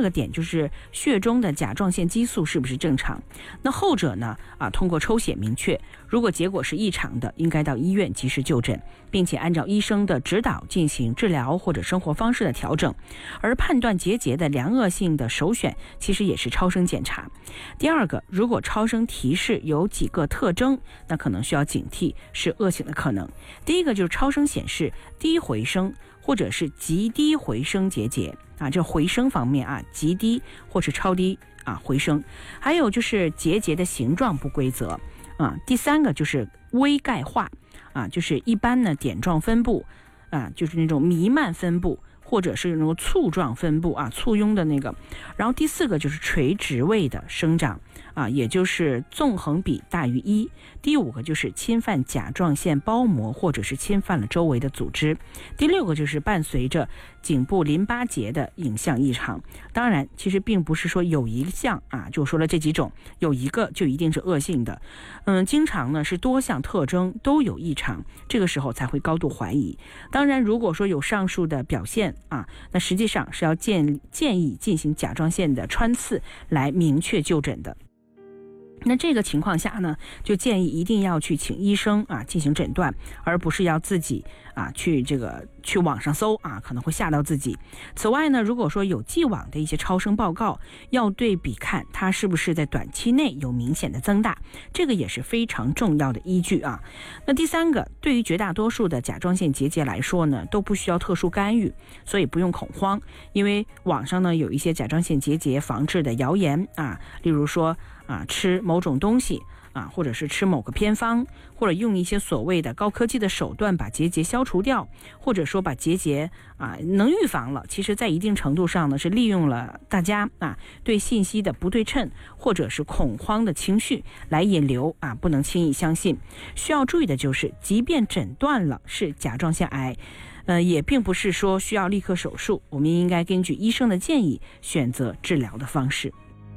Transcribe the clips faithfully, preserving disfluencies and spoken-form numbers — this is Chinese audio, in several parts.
二个点就是血中的甲状腺激素是不是正常。那后者呢啊，通过抽血明确，如果结果是异常的，应该到医院及时就诊，并且按照医生的指导进行治疗或者生活方式的调整。而判断结节的良恶性的首选其实也是超声检查。第二个，如果超声提示有几个特征，那可能需要警惕是恶性的可能。第一个就是超声显示低回声或者是极低回声结节啊，这回声方面啊，极低或是超低啊回声。还有就是结节的形状不规则啊。第三个就是微钙化啊，就是一般呢点状分布啊，就是那种弥漫分布，或者是那种簇状分布啊，簇拥的那个。然后第四个就是垂直位的生长啊，也就是纵横比大于一。第五个就是侵犯甲状腺包膜，或者是侵犯了周围的组织。第六个就是伴随着颈部淋巴结的影像异常。当然其实并不是说有一项啊，就说了这几种有一个就一定是恶性的，嗯，经常呢是多项特征都有异常，这个时候才会高度怀疑。当然如果说有上述的表现啊，那实际上是要建建议进行甲状腺的穿刺来明确就诊的。那这个情况下呢，就建议一定要去请医生啊进行诊断，而不是要自己啊去这个去网上搜啊，可能会吓到自己。此外呢，如果说有既往的一些超声报告，要对比看它是不是在短期内有明显的增大，这个也是非常重要的依据啊。那第三个，对于绝大多数的甲状腺结节来说呢，都不需要特殊干预，所以不用恐慌。因为网上呢有一些甲状腺结节防治的谣言啊，例如说啊吃某种东西啊，或者是吃某个偏方，或者用一些所谓的高科技的手段把结节消除掉，或者说把结节啊能预防了，其实在一定程度上呢是利用了大家啊对信息的不对称或者是恐慌的情绪来引流啊，不能轻易相信。需要注意的就是，即便诊断了是甲状腺癌，呃，也并不是说需要立刻手术，我们应该根据医生的建议选择治疗的方式。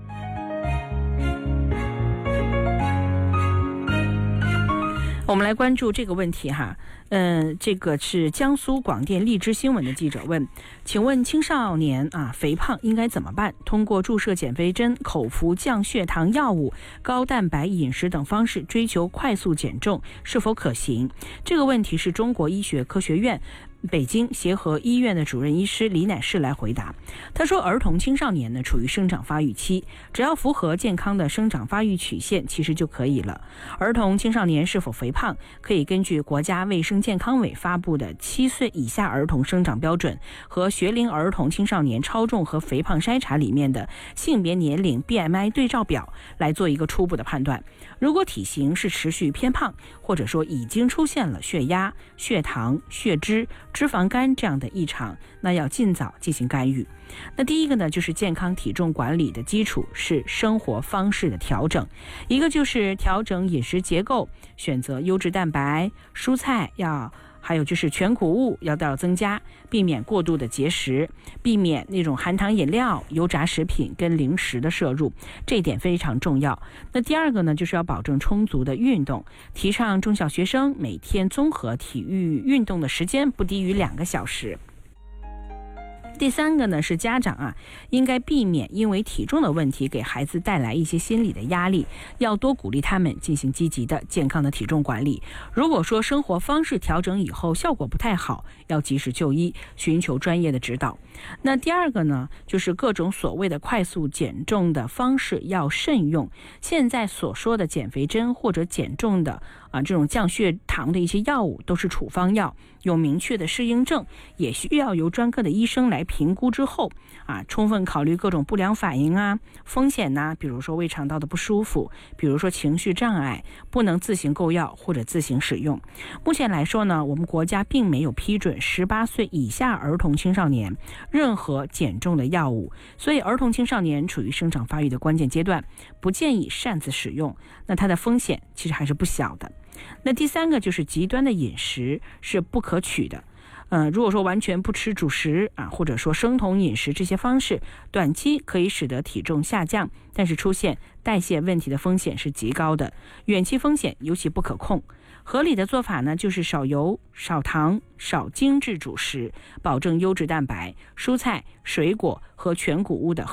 我们来关注这个问题哈，嗯、呃，这个是江苏广电荔枝新闻的记者问，请问青少年啊肥胖应该怎么办？通过注射减肥针、口服降血糖药物、高蛋白饮食等方式追求快速减重是否可行？这个问题是中国医学科学院北京协和医院的主任医师李乃士来回答。他说，儿童青少年呢处于生长发育期，只要符合健康的生长发育曲线其实就可以了。儿童青少年是否肥胖，可以根据国家卫生健康委发布的七岁以下儿童生长标准和学龄儿童青少年超重和肥胖筛查里面的性别年龄 B M I 对照表来做一个初步的判断。如果体型是持续偏胖，或者说已经出现了血压、血糖、血脂、脂肪肝这样的异常，那要尽早进行干预。那第一个呢，就是健康体重管理的基础是生活方式的调整，一个就是调整饮食结构，选择优质蛋白、蔬菜要。还有就是全谷物要到增加，避免过度的节食，避免那种含糖饮料、油炸食品跟零食的摄入，这一点非常重要。那第二个呢，就是要保证充足的运动，提倡中小学生每天综合体育运动的时间不低于两个小时。第三个呢，是家长啊，应该避免因为体重的问题给孩子带来一些心理的压力，要多鼓励他们进行积极的健康的体重管理。如果说生活方式调整以后效果不太好，要及时就医，寻求专业的指导。那第二个呢，就是各种所谓的快速减重的方式要慎用。现在所说的减肥针或者减重的啊这种降血糖的一些药物都是处方药，有明确的适应症，也需要由专科的医生来评估之后啊，充分考虑各种不良反应啊、风险呐、啊，比如说胃肠道的不舒服，比如说情绪障碍，不能自行购药或者自行使用。目前来说呢，我们国家并没有批准十八岁以下儿童青少年任何减重的药物，所以儿童青少年处于生长发育的关键阶段，不建议擅自使用，那它的风险其实还是不小的。那第三个就是极端的饮食是不可取的。呃，如果说完全不吃主食啊，或者说生酮饮食这些方式，短期可以使得体重下降，但是出现代谢问题的风险是极高的，远期风险尤其不可控。合理的做法呢，就是少油、少糖、少精致主食，保证优质蛋白、蔬菜、水果和全谷物的